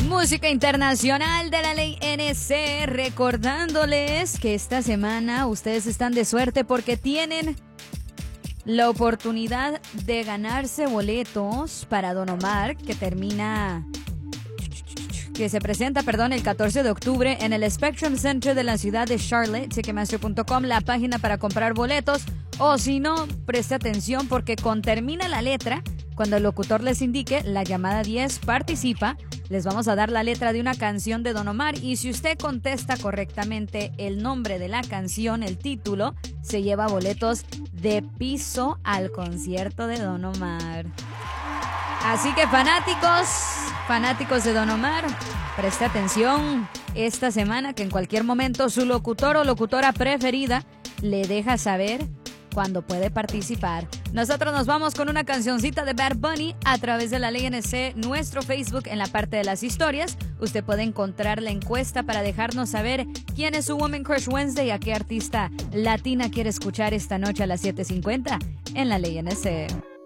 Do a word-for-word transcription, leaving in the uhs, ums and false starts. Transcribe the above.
Música internacional de la ley N C, recordándoles que esta semana ustedes están de suerte porque tienen la oportunidad de ganarse boletos para Don Omar, que termina, que se presenta, perdón, el catorce de octubre en el Spectrum Center de la ciudad de Charlotte. Ticketmaster punto com, la página para comprar boletos. O si no, preste atención porque con termina la letra, cuando el locutor les indique la llamada diez participa, les vamos a dar la letra de una canción de Don Omar y si usted contesta correctamente el nombre de la canción, el título, se lleva boletos de piso al concierto de Don Omar. Así que fanáticos, fanáticos de Don Omar, preste atención esta semana que en cualquier momento su locutor o locutora preferida le deja saber cuando puede participar. Nosotros nos vamos con una cancioncita de Bad Bunny a través de la ley N C, nuestro Facebook en la parte de las historias. Usted puede encontrar la encuesta para dejarnos saber quién es su Woman Crush Wednesday y a qué artista latina quiere escuchar esta noche a las siete cincuenta en la ley N C.